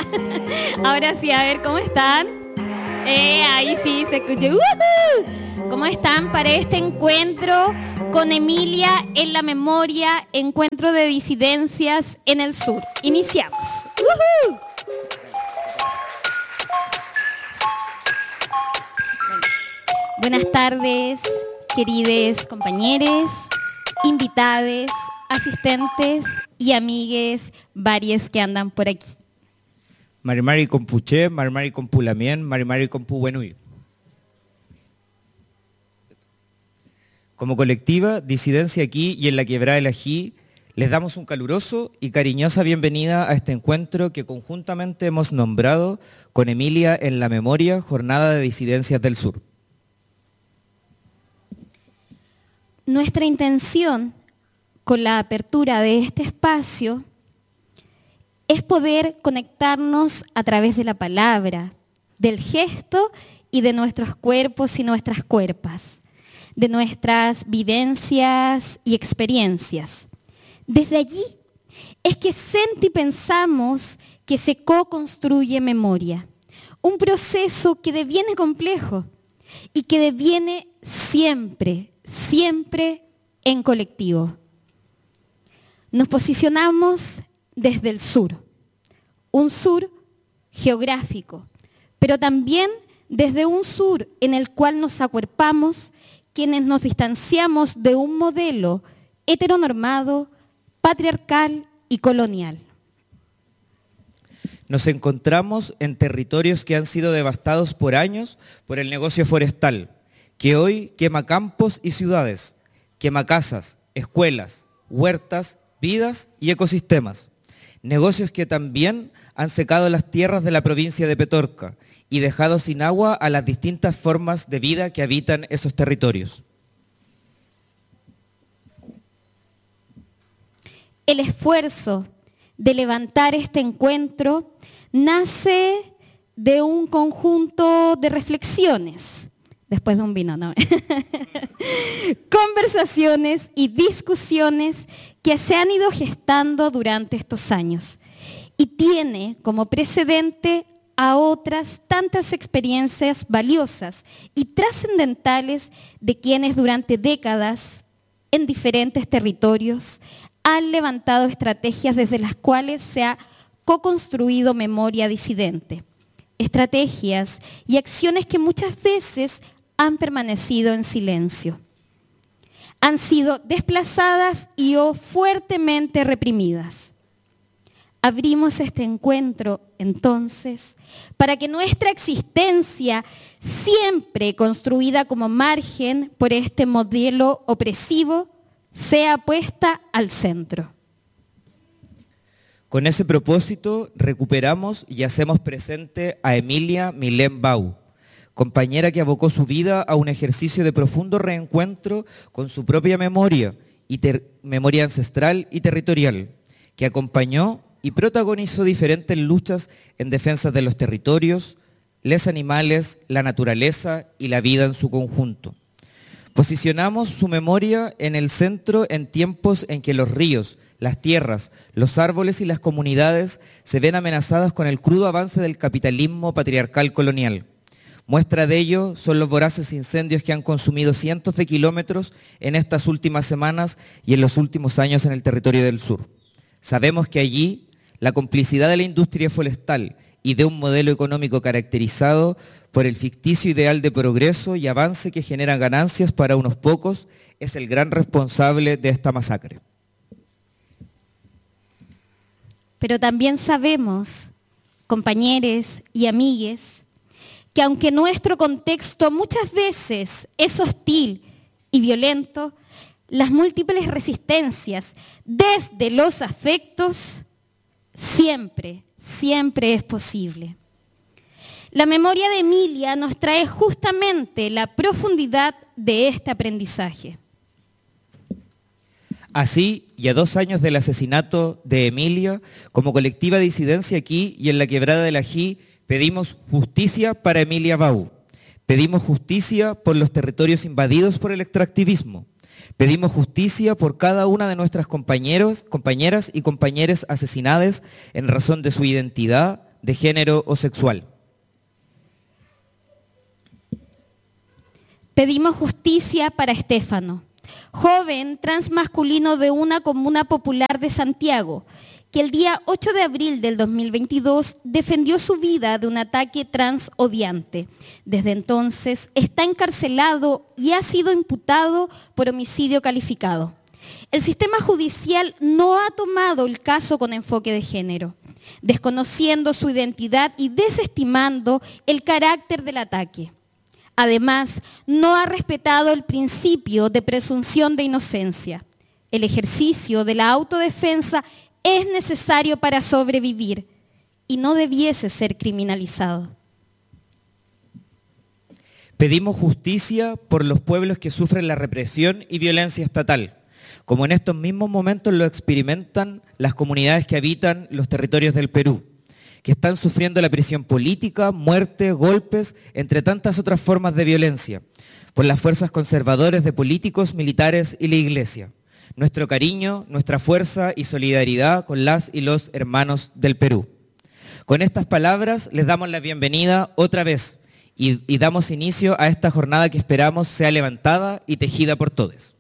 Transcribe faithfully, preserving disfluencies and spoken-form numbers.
Ahora sí, a ver, ¿cómo están? Eh, ahí sí se escucha. ¡Uh-huh! ¿Cómo están para este encuentro con Emilia en la memoria, encuentro de disidencias en el sur? Iniciamos. ¡Uh-huh! Buenas tardes, queridos compañeros, invitades, asistentes y amigues varios que andan por aquí. Marimari Compuché, Marimari Compulamien, Marimari Compubuenui. Como colectiva, Disidencia Aquí y en la Quebrada del Ají, les damos un caluroso y cariñosa bienvenida a este encuentro que conjuntamente hemos nombrado con Emilia en la memoria, Jornada de Disidencias del Sur. Nuestra intención con la apertura de este espacio es poder conectarnos a través de la palabra, del gesto y de nuestros cuerpos y nuestras cuerpas, de nuestras vivencias y experiencias. Desde allí es que senti pensamos que se co-construye memoria, un proceso que deviene complejo y que deviene siempre, siempre en colectivo. Nos posicionamos desde el sur, un sur geográfico, pero también desde un sur en el cual nos acuerpamos quienes nos distanciamos de un modelo heteronormado, patriarcal y colonial. Nos encontramos en territorios que han sido devastados por años por el negocio forestal, que hoy quema campos y ciudades, quema casas, escuelas, huertas, vidas y ecosistemas. Negocios que también han secado las tierras de la provincia de Petorca y dejado sin agua a las distintas formas de vida que habitan esos territorios. El esfuerzo de levantar este encuentro nace de un conjunto de reflexiones, después de un vino, ¿no? Conversaciones y discusiones que se han ido gestando durante estos años y tiene como precedente a otras tantas experiencias valiosas y trascendentales de quienes durante décadas en diferentes territorios han levantado estrategias desde las cuales se ha co-construido memoria disidente. Estrategias y acciones que muchas veces han permanecido en silencio. Han sido desplazadas y o fuertemente reprimidas. Abrimos este encuentro, entonces, para que nuestra existencia, siempre construida como margen por este modelo opresivo, sea puesta al centro. Con ese propósito, recuperamos y hacemos presente a Emilia Milén Bau, compañera que abocó su vida a un ejercicio de profundo reencuentro con su propia memoria, y ter- memoria ancestral y territorial, que acompañó y protagonizó diferentes luchas en defensa de los territorios, los animales, la naturaleza y la vida en su conjunto. Posicionamos su memoria en el centro en tiempos en que los ríos, las tierras, los árboles y las comunidades se ven amenazadas con el crudo avance del capitalismo patriarcal colonial. Muestra de ello son los voraces incendios que han consumido cientos de kilómetros en estas últimas semanas y en los últimos años en el territorio del sur. Sabemos que allí la complicidad de la industria forestal y de un modelo económico caracterizado por el ficticio ideal de progreso y avance que genera ganancias para unos pocos es el gran responsable de esta masacre. Pero también sabemos, compañeros y amigues, que aunque nuestro contexto muchas veces es hostil y violento, las múltiples resistencias desde los afectos siempre, siempre es posible. La memoria de Emilia nos trae justamente la profundidad de este aprendizaje. Así, y a dos años del asesinato de Emilia, como colectiva Disidencia Aquí y en la Quebrada del Ají, pedimos justicia para Emilia Bau. Pedimos justicia por los territorios invadidos por el extractivismo. Pedimos justicia por cada una de nuestras compañeros, compañeras y compañeros asesinadas en razón de su identidad, de género o sexual. Pedimos justicia para Estéfano, joven transmasculino de una comuna popular de Santiago, que el día ocho de abril del dos mil veintidós defendió su vida de un ataque trans odiante. Desde entonces está encarcelado y ha sido imputado por homicidio calificado. El sistema judicial no ha tomado el caso con enfoque de género, desconociendo su identidad y desestimando el carácter del ataque. Además, no ha respetado el principio de presunción de inocencia. El ejercicio de la autodefensa es necesario para sobrevivir y no debiese ser criminalizado. Pedimos justicia por los pueblos que sufren la represión y violencia estatal, como en estos mismos momentos lo experimentan las comunidades que habitan los territorios del Perú, que están sufriendo la prisión política, muerte, golpes, entre tantas otras formas de violencia, por las fuerzas conservadoras de políticos, militares y la Iglesia. Nuestro cariño, nuestra fuerza y solidaridad con las y los hermanos del Perú. Con estas palabras les damos la bienvenida otra vez y, y damos inicio a esta jornada que esperamos sea levantada y tejida por todos.